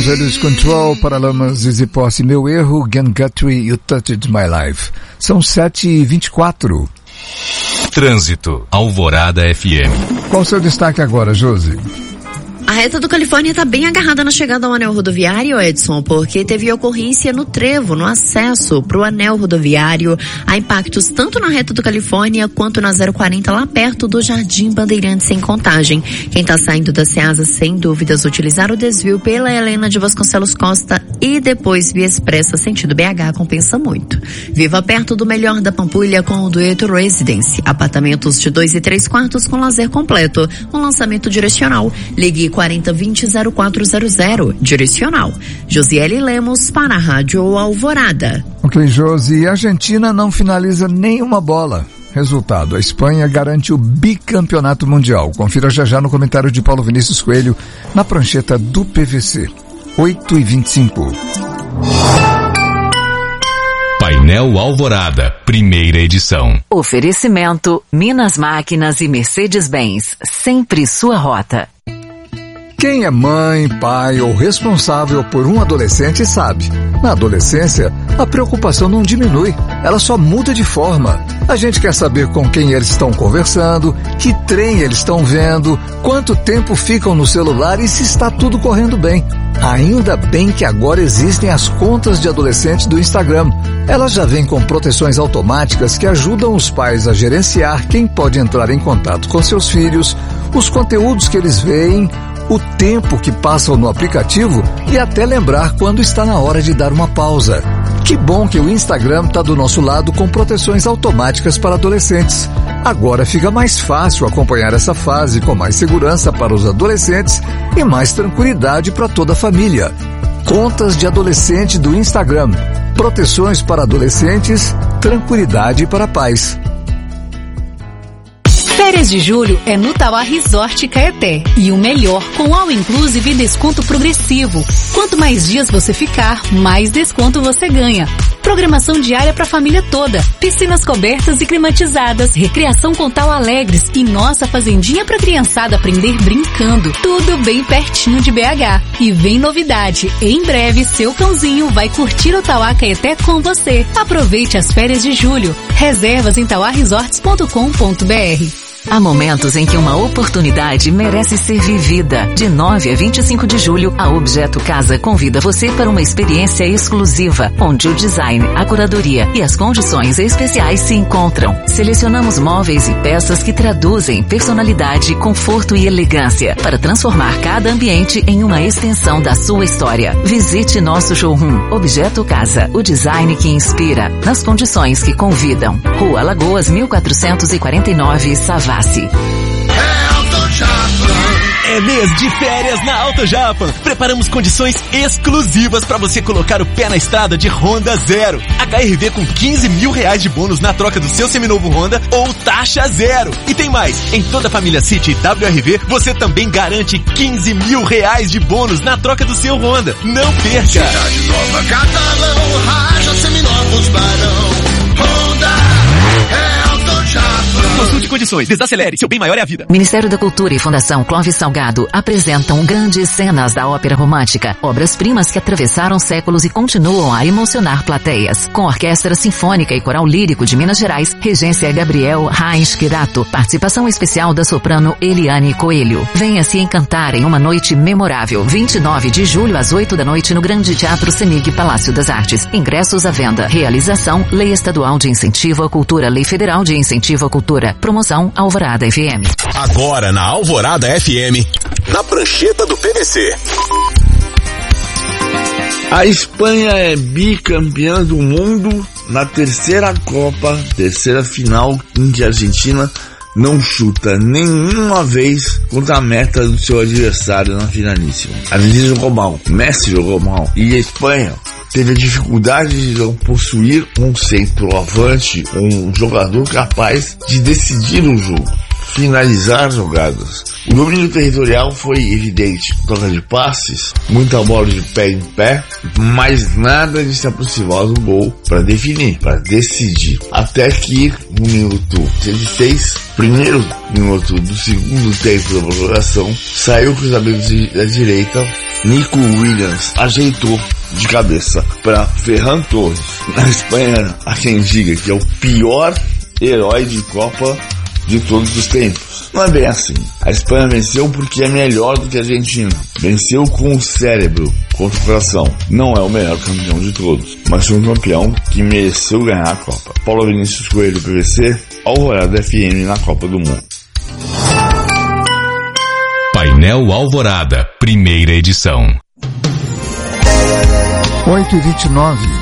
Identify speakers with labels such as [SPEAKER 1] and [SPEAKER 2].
[SPEAKER 1] Ouvimos eles Control, Paralamas, Easy Posse, Meu Erro, Gan Guthrie, You Touched My Life. São 7h24.
[SPEAKER 2] Trânsito, Alvorada FM.
[SPEAKER 1] Qual o seu destaque agora, Josi?
[SPEAKER 3] A reta do Califórnia está bem agarrada na chegada ao anel rodoviário, Edson, porque teve ocorrência no trevo, no acesso para o anel rodoviário. Há impactos tanto na reta do Califórnia quanto na 040, lá perto do Jardim Bandeirantes, em Contagem. Quem está saindo da Ceasa, sem dúvidas, utilizar o desvio pela Helena de Vasconcelos Costa e depois via expressa sentido BH compensa muito. Viva perto do melhor da Pampulha com o Dueto Residence. Apartamentos de 2 e 3 quartos com lazer completo. Um lançamento direcional. Ligue 4020-0400. Direcional. Josiele Lemos para a Rádio Alvorada.
[SPEAKER 1] Ok, Josi. A Argentina não finaliza nenhuma bola. Resultado, a Espanha garante o bicampeonato mundial. Confira já no comentário de Paulo Vinícius Coelho na prancheta do PVC. 8h25.
[SPEAKER 2] Painel Alvorada, primeira edição.
[SPEAKER 4] Oferecimento, Minas Máquinas e Mercedes-Benz. Sempre sua rota.
[SPEAKER 1] Quem é mãe, pai ou responsável por um adolescente sabe. Na adolescência, a preocupação não diminui, ela só muda de forma. A gente quer saber com quem eles estão conversando, que trem eles estão vendo, quanto tempo ficam no celular e se está tudo correndo bem. Ainda bem que agora existem as contas de adolescentes do Instagram. Elas já vêm com proteções automáticas que ajudam os pais a gerenciar quem pode entrar em contato com seus filhos, os conteúdos que eles veem, o tempo que passam no aplicativo e até lembrar quando está na hora de dar uma pausa. Que bom que o Instagram está do nosso lado com proteções automáticas para adolescentes. Agora fica mais fácil acompanhar essa fase com mais segurança para os adolescentes e mais tranquilidade para toda a família. Contas de adolescente do Instagram. Proteções para adolescentes, tranquilidade para pais.
[SPEAKER 5] Férias de julho é no Tauá Resort Caeté. E o melhor, com all inclusive e desconto progressivo. Quanto mais dias você ficar, mais desconto você ganha. Programação diária para a família toda. Piscinas cobertas e climatizadas. Recreação com Tau Alegres. E nossa fazendinha para criançada aprender brincando. Tudo bem pertinho de BH. E vem novidade. Em breve, seu cãozinho vai curtir o Tauá Caeté com você. Aproveite as férias de julho. Reservas em tauaresorts.com.br.
[SPEAKER 4] Há momentos em que uma oportunidade merece ser vivida. De 9 a 25 de julho, a Objeto Casa convida você para uma experiência exclusiva, onde o design, a curadoria e as condições especiais se encontram. Selecionamos móveis e peças que traduzem personalidade, conforto e elegância, para transformar cada ambiente em uma extensão da sua história. Visite nosso showroom Objeto Casa, o design que inspira, nas condições que convidam. Rua Alagoas, 1449, Savassi.
[SPEAKER 6] É mês de férias na Auto Japan. Preparamos condições exclusivas para você colocar o pé na estrada de Honda Zero. HRV com R$15 mil de bônus na troca do seu seminovo Honda ou taxa zero. E tem mais, em toda a família City e WRV, você também garante R$15 mil de bônus na troca do seu Honda. Não perca!
[SPEAKER 7] Cidade Nova, Catalão, Raja, Seminovos, Barão, Honda, Auto Japan.
[SPEAKER 6] Consulte condições, desacelere, seu bem maior é a vida.
[SPEAKER 4] Ministério da Cultura e Fundação Clóvis Salgado apresentam grandes cenas da ópera romântica, obras-primas que atravessaram séculos e continuam a emocionar plateias. Com Orquestra Sinfônica e Coral Lírico de Minas Gerais, regência Gabriel Reis Quirato, participação especial da soprano Eliane Coelho. Venha se encantar em uma noite memorável, 29 de julho às 8 da noite no Grande Teatro Semig Palácio das Artes. Ingressos à venda. Realização, Lei Estadual de Incentivo à Cultura, Lei Federal de Incentivo à Cultura. Promoção Alvorada FM.
[SPEAKER 2] Agora na Alvorada FM, na prancheta do PVC.
[SPEAKER 8] A Espanha é bicampeã do mundo na terceira final em que a Argentina não chuta nenhuma vez contra a meta do seu adversário na finalíssima. A Argentina jogou mal, Messi jogou mal e a Espanha teve a dificuldade de não possuir um centroavante, um jogador capaz de decidir um jogo. finalizar jogadas. O domínio territorial foi evidente, troca de passes, muita bola de pé em pé, mas nada de se aproximar do gol para definir, para decidir. Até que no minuto 106, primeiro minuto do segundo tempo da prorrogação, saiu o cruzamento da direita, Nico Williams ajeitou de cabeça para Ferran Torres. Na Espanha, há quem diga que é o pior herói de Copa de todos os tempos. Não é bem assim. A Espanha venceu porque é melhor do que a Argentina. Venceu com o cérebro, contra o coração. Não é o melhor campeão de todos, mas foi um campeão que mereceu ganhar a Copa. Paulo Vinícius Coelho, PVC, Alvorada FM na Copa do Mundo.
[SPEAKER 2] Painel Alvorada, primeira edição.
[SPEAKER 1] 8h29.